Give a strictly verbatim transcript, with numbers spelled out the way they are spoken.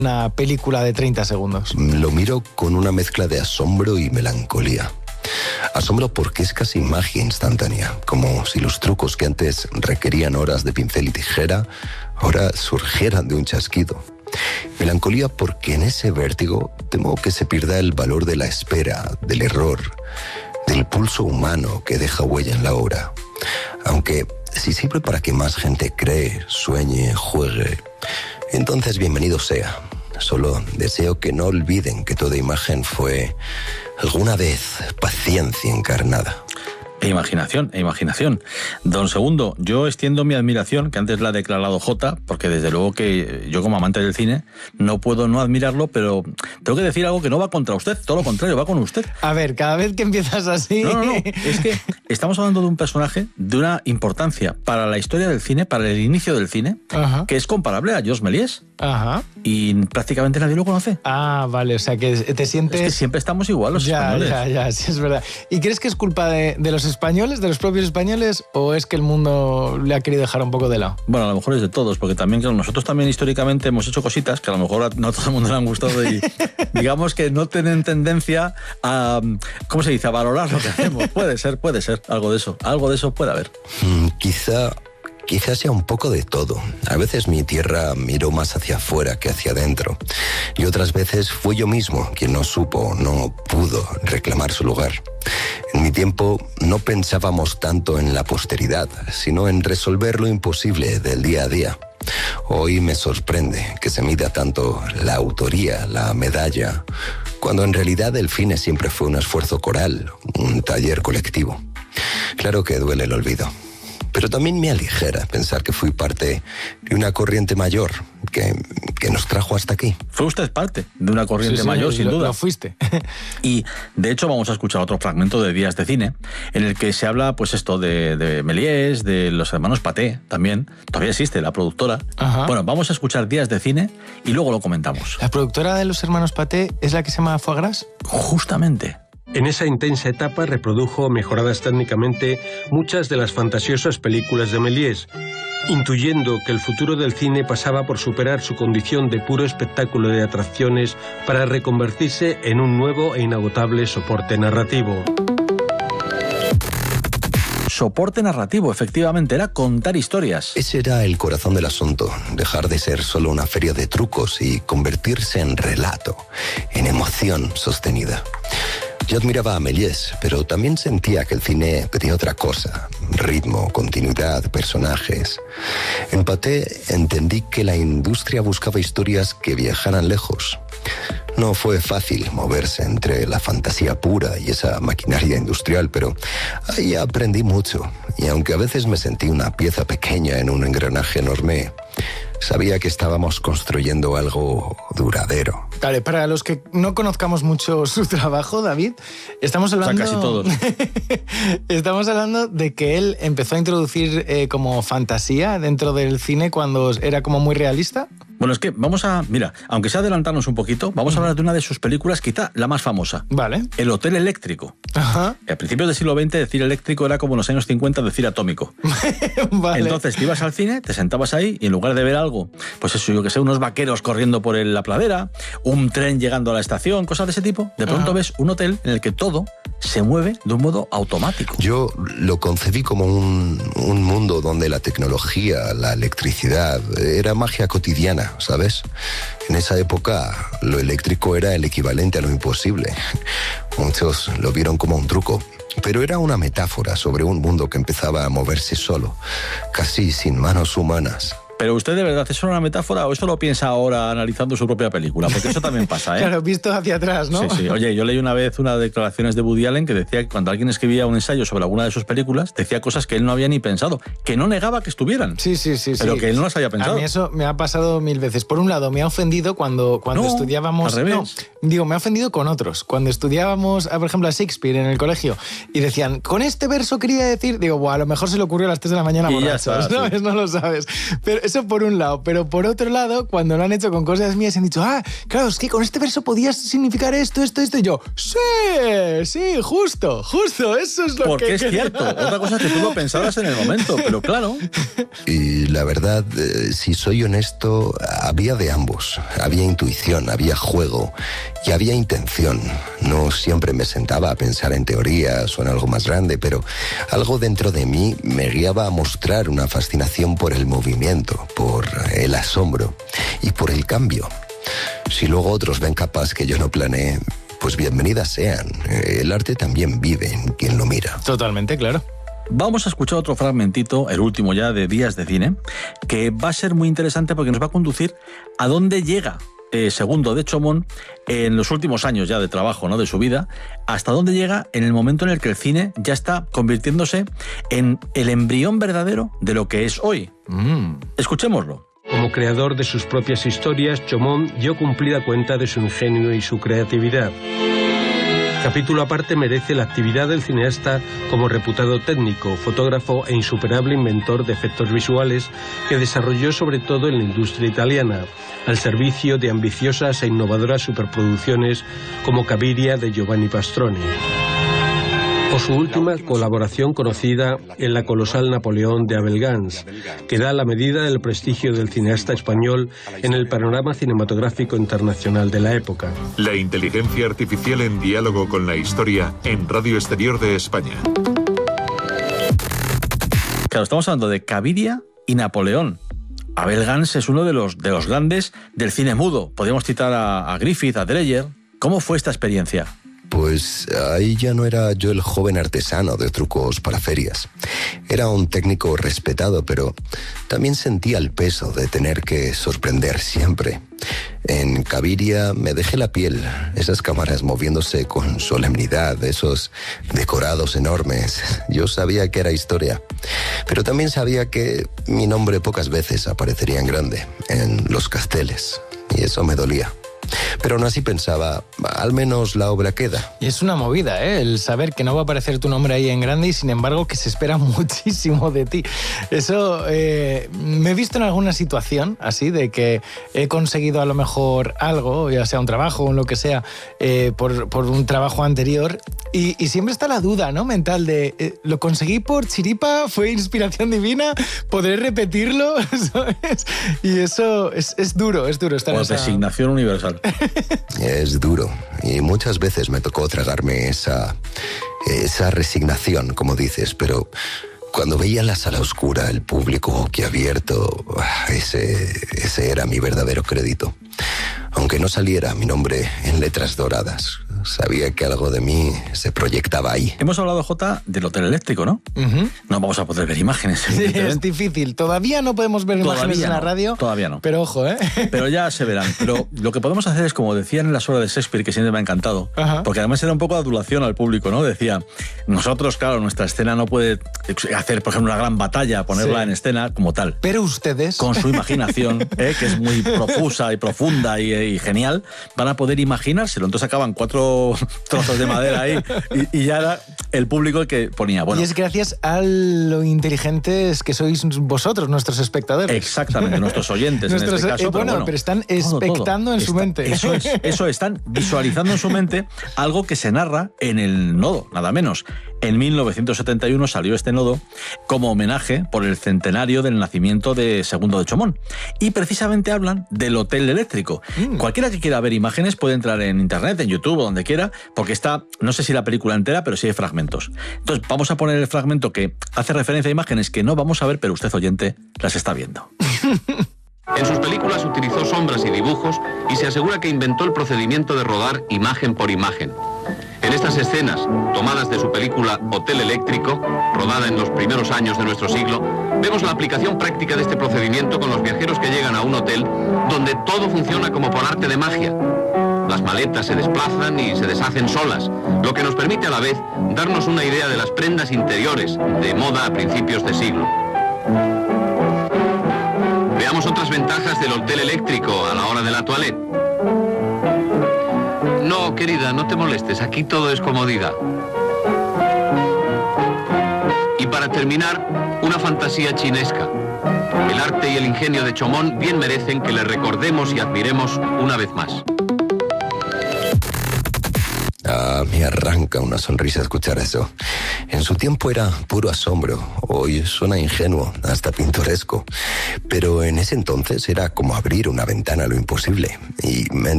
una película de treinta segundos? Lo miro con una mezcla de asombro y melancolía. Asombro porque es casi magia instantánea, como si los trucos que antes requerían horas de pincel y tijera, ahora surgieran de un chasquido. Melancolía porque en ese vértigo temo que se pierda el valor de la espera, del error, del pulso humano que deja huella en la obra. Aunque si sirve para que más gente cree, sueñe, juegue, entonces bienvenido sea. Solo deseo que no olviden que toda imagen fue alguna vez paciencia encarnada. E imaginación, e imaginación. Don Segundo, yo extiendo mi admiración, que antes la ha declarado Jota, porque desde luego que yo como amante del cine no puedo no admirarlo, pero tengo que decir algo que no va contra usted, todo lo contrario, va con usted. A ver, cada vez que empiezas así... No, no, no, es que estamos hablando de un personaje de una importancia para la historia del cine, para el inicio del cine, Ajá. que es comparable a Georges Méliès. Ajá. Y prácticamente nadie lo conoce. Ah, vale, o sea que te sientes... Es que siempre estamos igual los ya, españoles. Ya, ya, sí, es verdad. ¿Y crees que es culpa de, de los españoles, de los propios españoles, o es que el mundo le ha querido dejar un poco de lado? Bueno, a lo mejor es de todos, porque también claro, nosotros también históricamente hemos hecho cositas que a lo mejor no a todo el mundo le han gustado y digamos que no tienen tendencia a, ¿cómo se dice?, a valorar lo que hacemos. Puede ser, puede ser, algo de eso, algo de eso puede haber. Mm, quizá... Quizás sea un poco de todo. A veces mi tierra miró más hacia afuera que hacia adentro. Y otras veces fue yo mismo quien no supo, no pudo reclamar su lugar. En mi tiempo no pensábamos tanto en la posteridad, sino en resolver lo imposible del día a día. Hoy me sorprende que se mida tanto la autoría, la medalla, cuando en realidad el cine siempre fue un esfuerzo coral, un taller colectivo. Claro que duele el olvido. Pero también me aligera pensar que fui parte de una corriente mayor que, que nos trajo hasta aquí. Fue usted parte de una corriente sí, sí, mayor, sin lo, duda. Lo fuiste. Y, de hecho, vamos a escuchar otro fragmento de Días de Cine, en el que se habla, pues esto, de, de Méliès, de los hermanos Pathé, también. Todavía existe, la productora. Ajá. Bueno, vamos a escuchar Días de Cine y luego lo comentamos. ¿La productora de los hermanos Pathé es la que se llama Foie Gras? Justamente. En esa intensa etapa reprodujo, mejoradas técnicamente, muchas de las fantasiosas películas de Méliès, intuyendo que el futuro del cine pasaba por superar su condición de puro espectáculo de atracciones para reconvertirse en un nuevo e inagotable soporte narrativo. Soporte narrativo, efectivamente, era contar historias. Ese era el corazón del asunto, dejar de ser solo una feria de trucos y convertirse en relato, en emoción sostenida. Yo admiraba a Méliès, pero también sentía que el cine pedía otra cosa: ritmo, continuidad, personajes. En Pathé entendí que la industria buscaba historias que viajaran lejos. No fue fácil moverse entre la fantasía pura y esa maquinaria industrial, pero ahí aprendí mucho. Y aunque a veces me sentí una pieza pequeña en un engranaje enorme, sabía que estábamos construyendo algo duradero. Vale, para los que no conozcamos mucho su trabajo, David, estamos hablando... O sea, casi todos. Estamos hablando de que él empezó a introducir eh, como fantasía dentro del cine cuando era como muy realista. Bueno, es que vamos a... Mira, aunque sea adelantarnos un poquito, vamos a hablar de una de sus películas, quizá la más famosa. Vale. El Hotel Eléctrico. Ajá. A principios del siglo veinte, decir eléctrico era como en los años cincuenta decir atómico. Vale. Entonces te ibas al cine, te sentabas ahí y en lugar de ver algo, pues eso, yo que sé, unos vaqueros corriendo por el, la pradera, un tren llegando a la estación, cosas de ese tipo, de pronto Ajá. ves un hotel en el que todo se mueve de un modo automático. Yo lo concebí como un, un mundo donde la tecnología, la electricidad, era magia cotidiana, ¿sabes? En esa época lo eléctrico era el equivalente a lo imposible. Muchos lo vieron como un truco, pero era una metáfora sobre un mundo que empezaba a moverse solo, casi sin manos humanas. Pero usted de verdad, ¿eso es una metáfora o esto lo piensa ahora analizando su propia película? Porque eso también pasa, ¿eh? Claro, visto hacia atrás, ¿no? Sí, sí. Oye, yo leí una vez unas declaraciones de Woody Allen que decía que cuando alguien escribía un ensayo sobre alguna de sus películas, decía cosas que él no había ni pensado, que no negaba que estuvieran. Sí, sí, sí. Pero sí. que él no las había pensado. A mí eso me ha pasado mil veces. Por un lado, me ha ofendido cuando, cuando no, estudiábamos... al revés. No, digo, me ha ofendido con otros. Cuando estudiábamos, por ejemplo, a Shakespeare en el colegio y decían, con este verso quería decir... Digo, bueno, a lo mejor se le ocurrió a las tres de la mañana y borrachos, ya está, ¿sabes? sí. No lo sabes. Pero Eso por un lado, pero por otro lado, cuando lo han hecho con cosas mías, han dicho, ah, claro, es que con este verso podías significar esto, esto, esto, y yo, sí, sí, justo, justo, eso es lo Porque que... es cierto, otra cosa es que tú lo pensabas en el momento, pero claro. Y la verdad, eh, si soy honesto, había de ambos. Había intuición, había juego y había intención. No siempre me sentaba a pensar en teorías o en algo más grande, pero algo dentro de mí me guiaba a mostrar una fascinación por el movimiento, por el asombro y por el cambio. Si luego otros ven capaz que yo no planeé, pues bienvenidas sean. El arte también vive en quien lo mira. Totalmente, claro. Vamos a escuchar otro fragmentito, el último ya de Días de Cine, que va a ser muy interesante porque nos va a conducir a dónde llega eh, Segundo de Chomón en los últimos años ya de trabajo, ¿no?, de su vida, hasta dónde llega en el momento en el que el cine ya está convirtiéndose en el embrión verdadero de lo que es hoy. Mm. Escuchémoslo. Como creador de sus propias historias, Chomón dio cumplida cuenta de su ingenio y su creatividad. Capítulo aparte merece la actividad del cineasta como reputado técnico, fotógrafo e insuperable inventor de efectos visuales que desarrolló sobre todo en la industria italiana, al servicio de ambiciosas e innovadoras superproducciones como Cabiria de Giovanni Pastroni. O su última colaboración conocida en La colosal Napoleón de Abel Gance, que da la medida del prestigio del cineasta español en el panorama cinematográfico internacional de la época. La inteligencia artificial en diálogo con la historia en Radio Exterior de España. Claro, estamos hablando de Cabiria y Napoleón. Abel Gance es uno de los, de los grandes del cine mudo. Podríamos citar a, a Griffith, a Dreyer. ¿Cómo fue esta experiencia? Pues ahí ya no era yo el joven artesano de trucos para ferias. Era un técnico respetado, pero también sentía el peso de tener que sorprender siempre. En Cabiria me dejé la piel, esas cámaras moviéndose con solemnidad, esos decorados enormes. Yo sabía que era historia, pero también sabía que mi nombre pocas veces aparecería en grande, en los carteles, y eso me dolía. Pero aún así pensaba, al menos la obra queda. Y es una movida, ¿eh? El saber que no va a aparecer tu nombre ahí en grande y sin embargo que se espera muchísimo de ti. Eso, eh, me he visto en alguna situación así, de que he conseguido a lo mejor algo, ya sea un trabajo o lo que sea, eh, por, por un trabajo anterior y, y siempre está la duda, ¿no?, mental de, eh, ¿lo conseguí por chiripa? ¿Fue inspiración divina? ¿Podré repetirlo? ¿Sabes? Y eso es, es duro, es duro estar en esa... designación universal. Es duro y muchas veces me tocó tragarme esa, esa resignación, como dices, pero cuando veía la sala oscura, el público boquiabierto, ese, ese era mi verdadero crédito. Aunque no saliera mi nombre en letras doradas, sabía que algo de mí se proyectaba ahí. Hemos hablado, Jota, del hotel eléctrico, ¿no? Uh-huh. No vamos a poder ver imágenes. Sí, es difícil. Todavía no podemos ver todavía imágenes no, en la radio. Todavía no. Pero ojo, ¿eh? Pero ya se verán. Pero lo que podemos hacer es, como decían en las obras de Shakespeare, que siempre me ha encantado, uh-huh. porque además era un poco de adulación al público, ¿no? Decía, nosotros, claro, nuestra escena no puede hacer, por ejemplo, una gran batalla, ponerla sí. en escena como tal. Pero ustedes... Con su imaginación, ¿eh? que es muy profusa y profunda y, y genial, van a poder imaginárselo. Entonces acaban cuatro trozos de madera ahí y, y ya era el público el que ponía. Bueno, y es gracias a lo inteligentes que sois vosotros, nuestros espectadores. Exactamente, nuestros oyentes nuestros, en este caso. Eh, bueno, pero, bueno, pero están expectando todo, todo. en Está, su mente. Eso es, eso están visualizando en su mente algo que se narra en el nodo, nada menos. En mil novecientos setenta y uno salió este nodo como homenaje por el centenario del nacimiento de Segundo de Chomón. Y precisamente hablan del hotel eléctrico. Mm. Cualquiera que quiera ver imágenes puede entrar en internet, en YouTube o donde quiera, porque está, no sé si la película entera, pero sí hay fragmentos. Entonces vamos a poner el fragmento que hace referencia a imágenes que no vamos a ver, pero usted, oyente, las está viendo. En sus películas utilizó sombras y dibujos y se asegura que inventó el procedimiento de rodar imagen por imagen. En estas escenas, tomadas de su película Hotel Eléctrico, rodada en los primeros años de nuestro siglo, vemos la aplicación práctica de este procedimiento con los viajeros que llegan a un hotel donde todo funciona como por arte de magia. Las maletas se desplazan y se deshacen solas, lo que nos permite a la vez darnos una idea de las prendas interiores de moda a principios de siglo. Veamos otras ventajas del hotel eléctrico a la hora de la toilette. No, querida, no te molestes, aquí todo es comodidad. Y para terminar, una fantasía chinesca. El arte y el ingenio de Chomón bien merecen que le recordemos y admiremos una vez más. Ah, me arranca una sonrisa escuchar eso. En su tiempo era puro asombro, hoy suena ingenuo, hasta pintoresco. Pero en ese entonces era como abrir una ventana a lo imposible, y menos